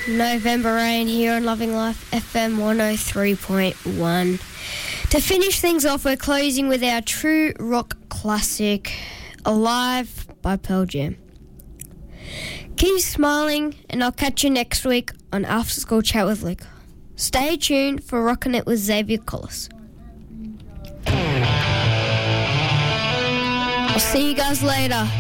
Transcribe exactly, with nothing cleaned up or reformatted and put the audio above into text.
November Rain here on Loving Life F M one oh three point one. To finish things off, we're closing with our true rock classic, Alive by Pearl Jam. Keep smiling, and I'll catch you next week on After School Chat with Luke. Stay tuned for Rockin' It with Xavier Collis. I'll see you guys later.